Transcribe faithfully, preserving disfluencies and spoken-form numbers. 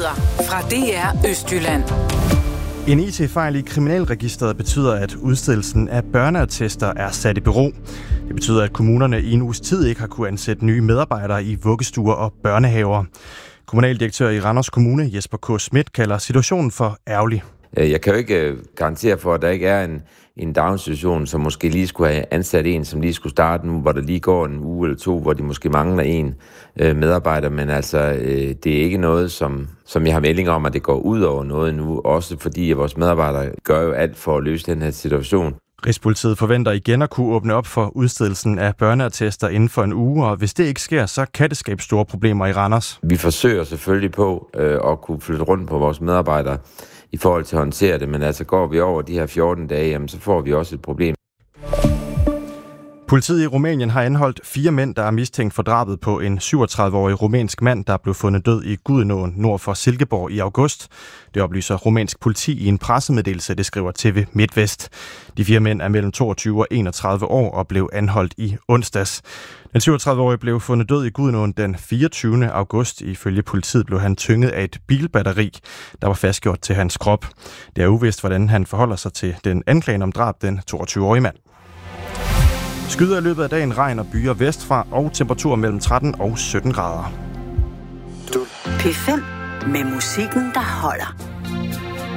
Nyheder fra D R Østjylland. En I T-fejl i kriminalregisteret betyder, at udstedelsen af børneattester er sat i bero. Det betyder, at kommunerne i en uges tid ikke har kunnet ansætte nye medarbejdere i vuggestuer og børnehaver. Kommunaldirektør i Randers Kommune, Jesper K. Schmidt, kalder situationen for ærgerlig. Jeg kan jo ikke garantere for, at der ikke er en, en daginstitution, som måske lige skulle have ansat en, som lige skulle starte nu, hvor der lige går en uge eller to, hvor de måske mangler en øh, medarbejder. Men altså, øh, det er ikke noget, som, som jeg har meldinger om, at det går ud over noget nu. Også fordi at vores medarbejdere gør jo alt for at løse den her situation. Rigspolitiet forventer igen at kunne åbne op for udstedelsen af børneattester inden for en uge, og hvis det ikke sker, så kan det skabe store problemer i Randers. Vi forsøger selvfølgelig på øh, at kunne flytte rundt på vores medarbejdere i forhold til at håndtere det, men altså går vi over de her fjorten dage, jamen, så får vi også et problem. Politiet i Rumænien har anholdt fire mænd, der er mistænkt for drabet på en syvogtredive-årig rumænsk mand, der blev fundet død i Gudenåen nord for Silkeborg i august. Det oplyser rumænsk politi i en pressemeddelelse, det skriver T V MidtVest. De fire mænd er mellem toogtyve og enogtredive år og blev anholdt i onsdags. Den syvogtredive-årige blev fundet død i Gudenåen den fireogtyvende august. Ifølge politiet blev han tynget af et bilbatteri, der var fastgjort til hans krop. Det er uvist, hvordan han forholder sig til den anklagen om drab den toogtyve-årige mand. Skyder i løbet af dagen, regn og byer vestfra og temperatur mellem tretten og sytten grader. P fem med musikken, der holder.